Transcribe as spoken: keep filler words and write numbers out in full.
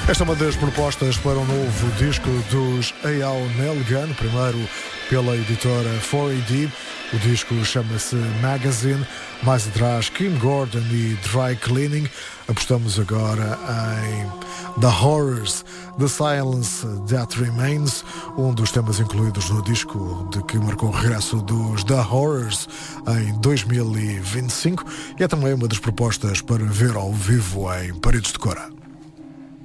Esta é uma das propostas para um novo disco dos Eyal Nelgan, primeiro pela editora quatro A D. O disco chama-se Magazine, mais atrás Kim Gordon e Dry Cleaning. Apostamos agora em The Horrors, The Silence That Remains, um dos temas incluídos no disco de que marcou o regresso dos The Horrors em dois mil e vinte e cinco, e é também uma das propostas para ver ao vivo em Paredes de Cora.